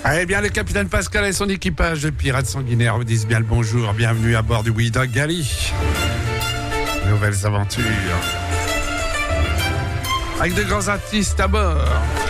Eh bien, le capitaine Pascal et son équipage de pirates sanguinaires vous disent bien le bonjour. Bienvenue à bord du We Dog Galley. Nouvelles aventures. Avec de grands artistes à bord.